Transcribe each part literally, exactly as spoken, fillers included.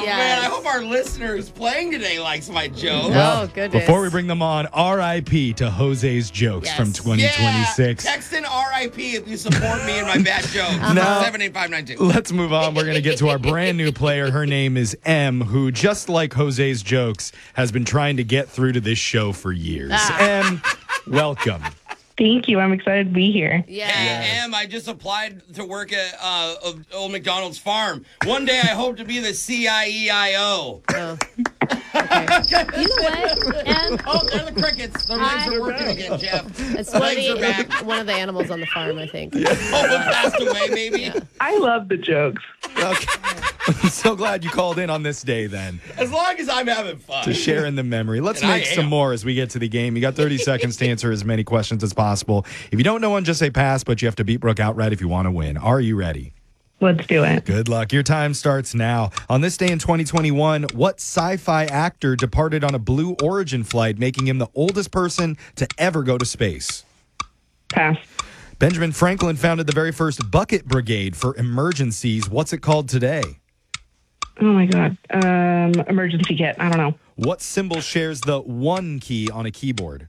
yes. man, I hope our listener who's playing today likes my joke. Oh, goodness. Before we bring them on, R I P to Jose's jokes Yes. from twenty twenty-six. Yeah, text in R I P if you support me and my bad jokes. No. seven eight five nine two. Let's move on. We're going to get to our brand new player. Her name is M, who, just like Jose's jokes, has been trying to get through to this show for years. Ah. M, welcome. Thank you. I'm excited to be here. Yeah. Hey, Em, I just applied to work at uh, Old McDonald's farm. One day I hope to be the C I E I O. Oh. Okay. You know what? And Oh, they're the crickets. Their legs I- are working again, Jeff. it's one of, Legs are back. the, one of the animals on the farm, I think. Oh, it passed away, maybe. I love the jokes. Okay. I'm so glad you called in on this day, then, As long as I'm having fun. to share in the memory. Let's And I make some am. more as we get to the game. You got thirty seconds to answer as many questions as possible. If you don't know one, just say pass, but you have to beat Brooke outright if you want to win. Are you ready? Let's do it. Good luck. Your time starts now. On this day in twenty twenty-one, what sci-fi actor departed on a Blue Origin flight, making him the oldest person to ever go to space? Pass. Benjamin Franklin founded the very first bucket brigade for emergencies. What's it called today? Oh my God. Um, emergency kit. I don't know. What symbol shares the one key on a keyboard?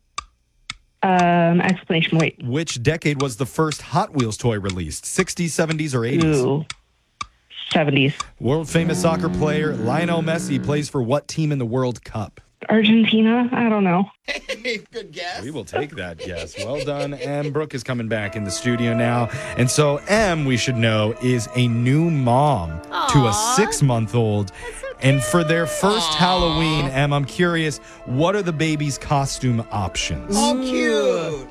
Um, explanation. Wait. Which decade was the first Hot Wheels toy released? sixties, seventies, or eighties? Ooh. seventies. World famous soccer player Lionel Messi plays for what team in the World Cup? Argentina. I don't know. Hey, good guess. We will take that guess. Well done. M. Brooke is coming back in the studio now. And so M, we should know, is a new mom to a Aw. six-month-old. And for their first Halloween, M, I'm curious, what are the baby's costume options? Oh, cute.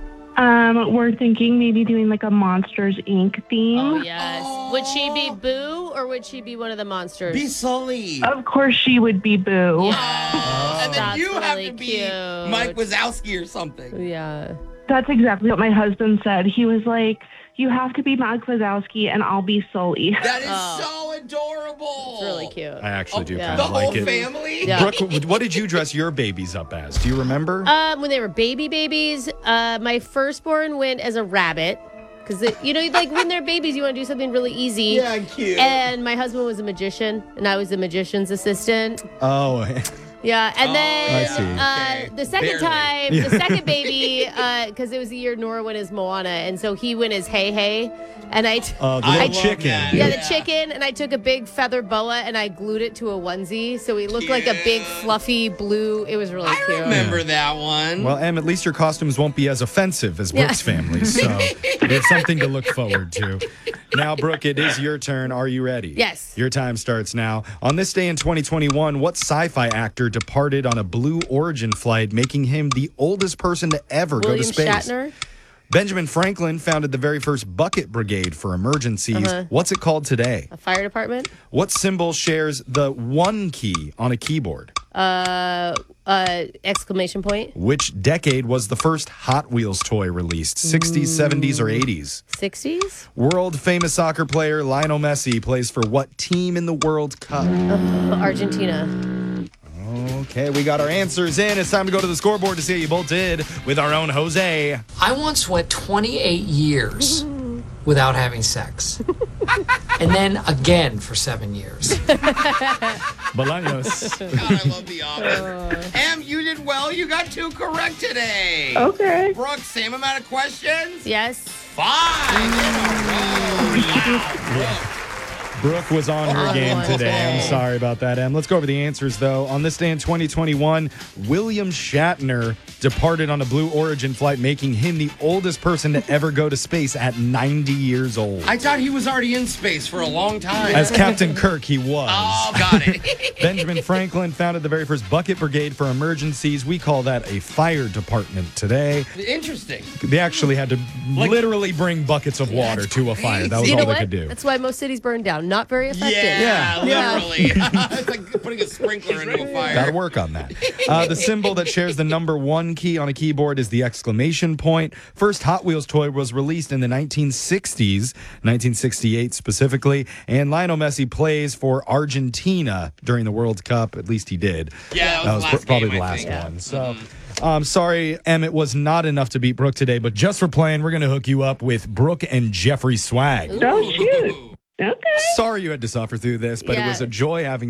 Um, we're thinking maybe doing like a Monsters Incorporated theme. Oh, yes. Would she be Boo or would she be one of the monsters? Be Sully. Of course, she would be Boo. Yeah. and then That's you have really to be cute. Mike Wazowski or something. Yeah. That's exactly what my husband said. He was like, "You have to be Mike Wazowski, and I'll be Sully." That is Oh. so adorable. It's really cute. I actually do yeah. kind The of whole like it. family? Yeah. Brooke, what did you dress your babies up as? Do you remember? Um, when they were baby babies, uh, my firstborn went as a rabbit. Because, you know, like when they're babies, you want to do something really easy. Yeah, cute. And my husband was a magician, and I was the magician's assistant. oh, Yeah, and Oh, then I see. Uh, Okay. the second Barely. time, the second baby, because it was the year Nora went as Moana, and so he went as Hey Hey, and I, t- uh, the I little love chicken. that. yeah, Yeah. the chicken, and I took a big feather boa and I glued it to a onesie, so he looked like a big Cute. fluffy blue. It was really I cute. remember that one. Well, Em, at least your costumes won't be as offensive as Yeah. Brooke's family, so we have something to look forward to. Now, Brooke, it is your turn. Are you ready? Yes. Your time starts now. On this day in twenty twenty-one, what sci-fi actor departed on a Blue Origin flight, making him the oldest person to ever William go to space? Shatner. Benjamin Franklin founded the very first bucket brigade for emergencies. Uh-huh. What's it called today? A fire department. What symbol shares the one key on a keyboard? Uh, uh, exclamation point. Which decade was the first Hot Wheels toy released? sixties, seventies, or eighties? sixties. World famous soccer player Lionel Messi plays for what team in the World Cup? Uh, Argentina. Okay, we got our answers in. It's time to go to the scoreboard to see how you both did with our own Jose. I once went twenty-eight years without having sex. And then again for seven years. Bolaños. God, I love The Office. Em, you did well. You got two correct today. Okay. Brooke, same amount of questions? Yes. Five in a row. Wow. Brooke was on her On game one today. day. I'm sorry about that, Em. Let's go over the answers, though. On this day in twenty twenty-one, William Shatner departed on a Blue Origin flight, making him the oldest person to ever go to space at ninety years old. I thought he was already in space for a long time. As Captain Kirk, he was. Oh, got it. Benjamin Franklin founded the very first bucket brigade for emergencies. We call that a fire department today. Interesting. They actually had to Like- literally bring buckets of water to a fire. That was You all know they what? could do. That's why most cities burn down. Not very effective. Yeah, Yeah. literally. It's like putting a sprinkler into a fire. Got to work on that. Uh, the symbol that shares the number one key on a keyboard is the exclamation point. First Hot Wheels toy was released in the nineteen sixties, nineteen sixty-eight specifically, and Lionel Messi plays for Argentina during the World Cup. At least he did. Yeah, that was the pr- last probably game, the I last think. one. So. Um, sorry, Em, it was not enough to beat Brooke today, but just for playing, we're going to hook you up with Brooke and Jeffrey swag. Oh, shoot. Okay. Sorry you had to suffer through this, but it Yeah. was a joy having